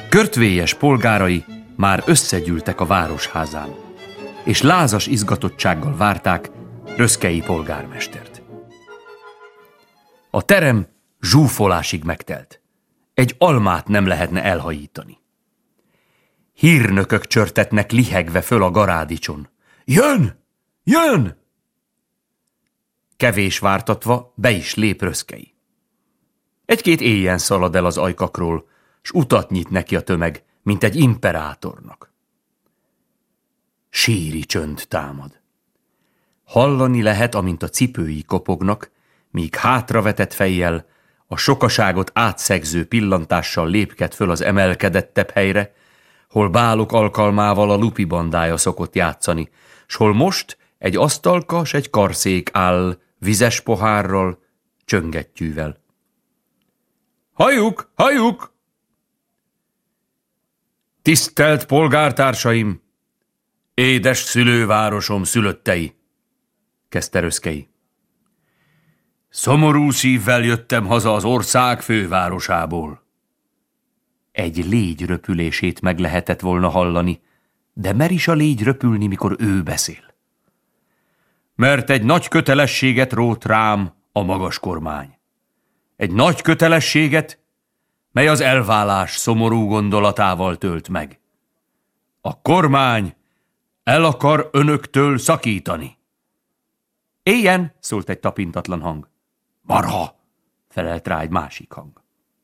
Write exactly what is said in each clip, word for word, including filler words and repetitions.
Körtvélyes polgárai már összegyűltek a városházán, és lázas izgatottsággal várták Röszkei polgármestert. A terem zsúfolásig megtelt. Egy almát nem lehetne elhajítani. Hírnökök csörtetnek lihegve föl a garádicson. Jön! Jön! Kevés vártatva be is lép Röszkei. Egy-két éjjel szalad el az ajkakról, s utat nyit neki a tömeg, mint egy imperátornak. Síri csönd támad. Hallani lehet, amint a cipői kopognak, míg hátravetett fejjel, a sokaságot átszegző pillantással lépked föl az emelkedettebb helyre, hol bálok alkalmával a lupi bandája szokott játszani, s hol most egy asztalka s egy karszék áll vizes pohárral, csöngettyűvel. Halljuk, halljuk! Tisztelt polgártársaim! Édes szülővárosom szülöttei! Kezdte Röszkei. Szomorú szívvel jöttem haza az ország fővárosából. Egy légy röpülését meg lehetett volna hallani, de mer is a légy röpülni, mikor ő beszél. Mert egy nagy kötelességet rótt rám a magas kormány. Egy nagy kötelességet, mely az elválás szomorú gondolatával tölt meg. A kormány el akar önöktől szakítani. Éljen, szólt egy tapintatlan hang. Marha, felelt rá egy másik hang.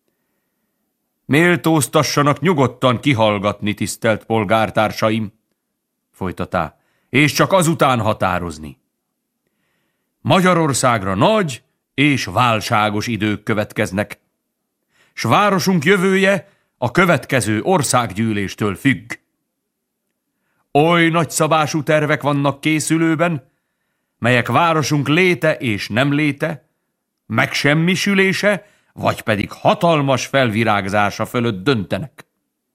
Méltóztassanak nyugodtan kihallgatni, tisztelt polgártársaim, folytatá, és csak azután határozni. Magyarországra nagy és válságos idők következnek, s városunk jövője a következő országgyűléstől függ. Oly nagyszabású tervek vannak készülőben, melyek városunk léte és nem léte, megsemmisülése, vagy pedig hatalmas felvirágzása fölött döntenek.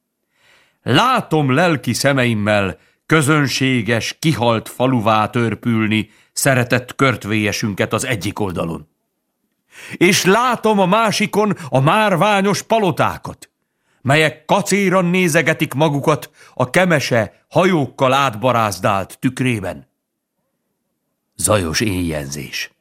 Látom lelki szemeimmel közönséges, kihalt faluvá törpülni szeretett körtvélyesünket az egyik oldalon. És látom a másikon a márványos palotákat, melyek kacéran nézegetik magukat a kemese, hajókkal átbarázdált tükrében. Zajos éjjelzés.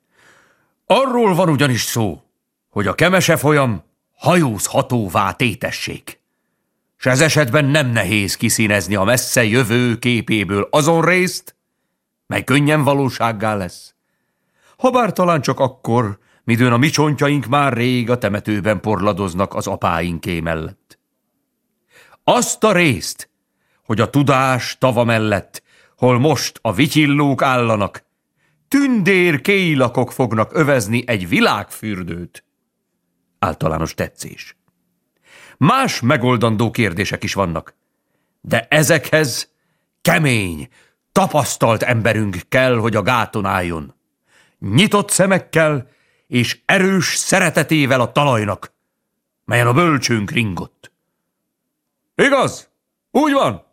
Arról van ugyanis szó, hogy a kemese folyam hajózhatóvá tétessék, s ez esetben nem nehéz kiszínezni a messze jövő képéből azon részt, mely könnyen valósággá lesz. Habár talán csak akkor, midőn a mi csontjaink már rég a temetőben porladoznak az apáinké mellett. Azt a részt, hogy a tudás tava mellett, hol most a vityillók állanak, tündér kéilakok fognak övezni egy világfürdőt. Általános tetszés. Más megoldandó kérdések is vannak, de ezekhez kemény, tapasztalt emberünk kell, hogy a gáton álljon. Nyitott szemekkel és erős szeretetével a talajnak, melyen a bölcsőnk ringott. Igaz? Úgy van?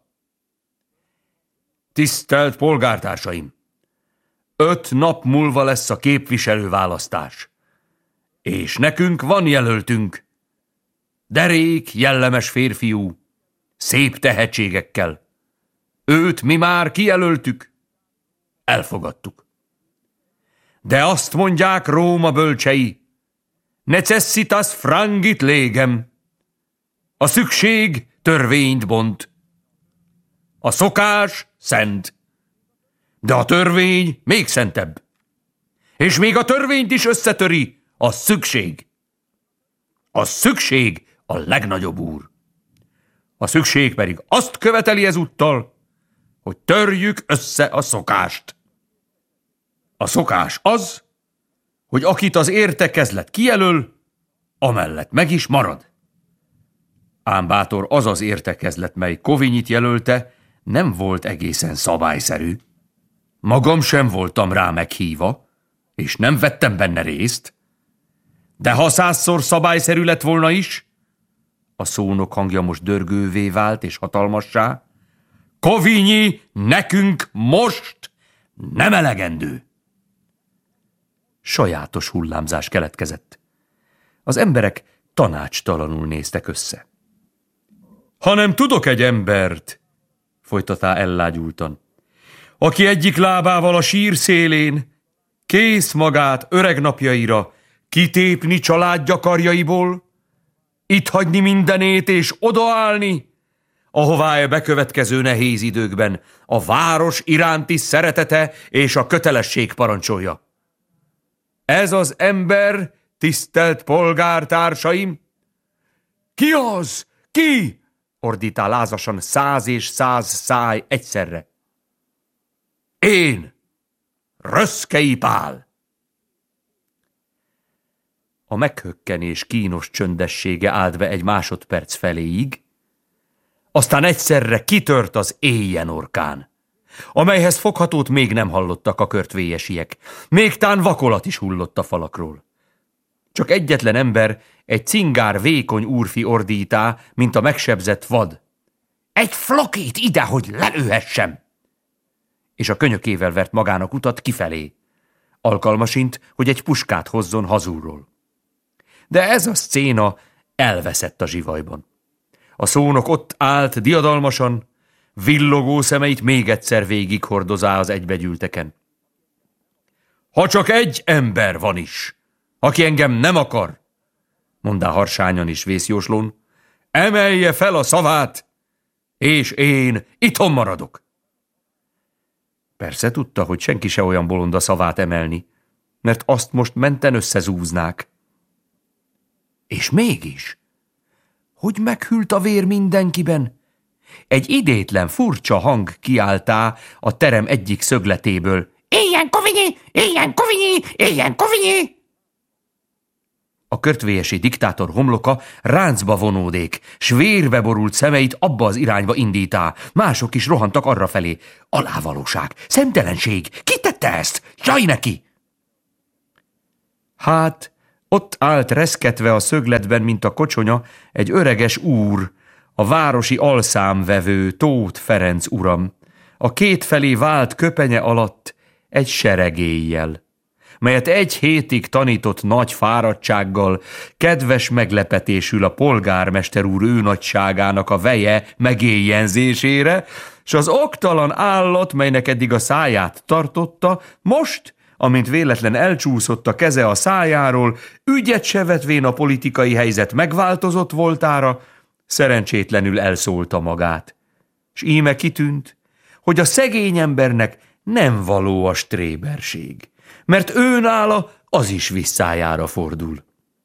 Tisztelt polgártársaim! Öt nap múlva lesz a képviselőválasztás, és nekünk van jelöltünk. Derék, jellemes férfiú, szép tehetségekkel. Őt mi már kijelöltük, elfogadtuk. De azt mondják Róma bölcsei, necessitas frangit legem. A szükség törvényt bont. A szokás szent, de a törvény még szentebb. És még a törvényt is összetöri a szükség. A szükség a legnagyobb úr. A szükség pedig azt követeli ezúttal, hogy törjük össze a szokást. A szokás az, hogy akit az értekezlet kijelöl, amellett meg is marad. Ám bátor, az az értekezlet, mely Kovinyit jelölte, nem volt egészen szabályszerű. Magam sem voltam rá meghívva, és nem vettem benne részt. De ha százszor szabályszerű lett volna is, a szónok hangja most dörgővé vált és hatalmassá, Kovinyi nekünk most nem elegendő. Sajátos hullámzás keletkezett. Az emberek tanácstalanul néztek össze. hanem tudok egy embert, folytatá ellágyultan, aki egyik lábával a sír szélén kész magát öreg napjaira kitépni családja karjaiból, itt hagyni mindenét és odaállni, ahová e bekövetkező nehéz időkben a város iránti szeretete és a kötelesség parancsolja. Ez az ember, tisztelt polgártársaim? Ki az? Ki? Ordítál lázasan száz és száz száj egyszerre. Én, Röszkei Pál. A meghökkenés kínos csöndessége állt be egy másodperc feléig, aztán egyszerre kitört az éjjen orkán, amelyhez foghatót még nem hallottak a körtvélyesiek, még tán vakolat is hullott a falakról. Csak egyetlen ember, egy cingár vékony úrfi ordítá, mint a megsebzett vad. Egy flokit ide, hogy lelőhessem! És a könyökével vert magának utat kifelé, alkalmasint, hogy egy puskát hozzon hazulról. De ez a szcéna elveszett a zsivajban. A szónok ott állt diadalmasan, villogó szemeit még egyszer végig hordozá az egybegyűlteken. Ha csak egy ember van is, aki engem nem akar, mondá harsányan és vészjóslón, emelje fel a szavát, és én itthon maradok. Persze tudta, hogy senki se olyan bolond a szavát emelni, mert azt most menten összezúznák. És mégis, hogy meghűlt a vér mindenkiben? Egy idétlen, furcsa hang kiáltá a terem egyik szögletéből. Éljen Kovinyi! Éljen Kovinyi! Éljen Kovinyi! A körtvélyesi diktátor homloka ráncba vonódék, s vérbe borult szemeit abba az irányba indítá. Mások is rohantak arrafelé. Alávalóság, szemtelenség, ki tette ezt? Jaj neki! Hát, ott állt reszketve a szögletben, mint a kocsonya, egy öreges úr, a városi alszámvevő Tóth Ferenc uram, a kétfelé vált köpenye alatt egy seregéllyel, melyet egy hétig tanított nagy fáradtsággal, kedves meglepetésül a polgármester úr őnagyságának a veje megéjjenzésére, s az oktalan állat, melynek eddig a száját tartotta, most, amint véletlen elcsúszott a keze a szájáról, ügyet se vetvén a politikai helyzet megváltozott voltára, szerencsétlenül elszólta magát. S íme kitűnt, hogy a szegény embernek nem való a stréberség, mert őnála az is visszájára fordul.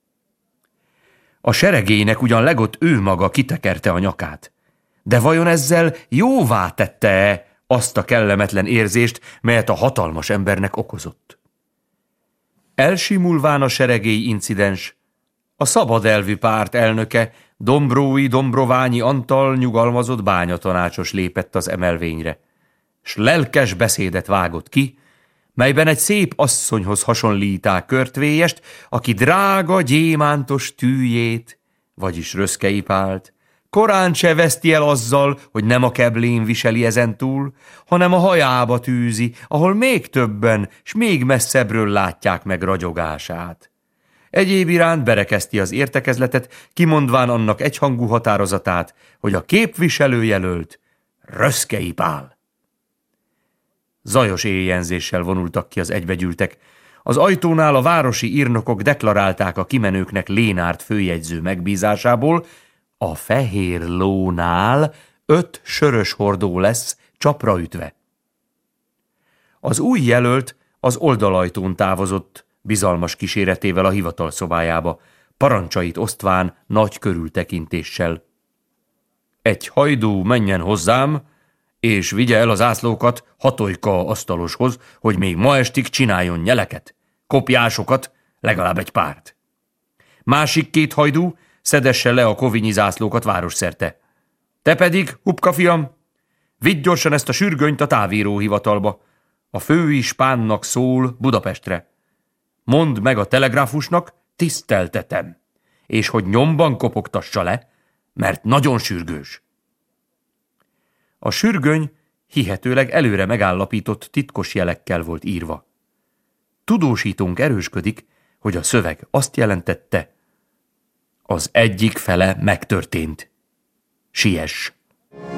A seregélynek ugyan legott ő maga kitekerte a nyakát, de vajon ezzel jóvá tette-e azt a kellemetlen érzést, melyet a hatalmas embernek okozott? Elsimulván a seregély incidens, a szabadelvű párt elnöke, Dombrói Dombroványi Antal nyugalmazott bányatanácsos lépett az emelvényre, s lelkes beszédet vágott ki, melyben egy szép asszonyhoz hasonlítá körtvélyest, aki drága gyémántos tűjét, vagyis Röszkei Pált, korán se veszti el azzal, hogy nem a keblén viseli ezentúl, hanem a hajába tűzi, ahol még többen, s még messzebbről látják meg ragyogását. Egyéb iránt berekezti az értekezletet, kimondván annak egyhangú határozatát, hogy a képviselőjelölt Röszkei Pál. Zajos éjjenzéssel vonultak ki az egybegyűltek. Az ajtónál a városi írnokok deklarálták a kimenőknek Lénárt főjegyző megbízásából, a fehér lónál öt sörös hordó lesz csapra ütve. Az új jelölt az oldalajtón távozott, bizalmas kíséretével a hivatal szobájába, parancsait osztván nagy körültekintéssel. Egy hajdú menjen hozzám, és vigye el az zászlókat Hatolyka asztaloshoz, hogy még ma estig csináljon nyeleket, kopjásokat, legalább egy párt. Másik két hajdú szedesse le a kovinyi zászlókat városszerte. Te pedig, Hupka fiam, vidd gyorsan ezt a sürgönyt a távíróhivatalba. A főispánnak szól Budapestre. Mondd meg a telegráfusnak, tiszteltetem, és hogy nyomban kopogtassa le, mert nagyon sürgős. A sürgöny hihetőleg előre megállapított titkos jelekkel volt írva. Tudósítónk erősködik, hogy a szöveg azt jelentette, az egyik fele megtörtént. Siess!